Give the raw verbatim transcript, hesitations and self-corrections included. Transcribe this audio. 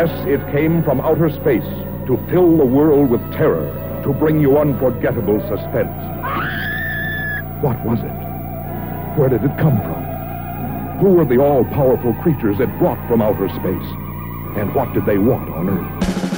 Yes, it came from outer space to fill the world with terror, to bring you unforgettable suspense. What was it? Where did it come from? Who were the all-powerful creatures it brought from outer space? And what did they want on Earth?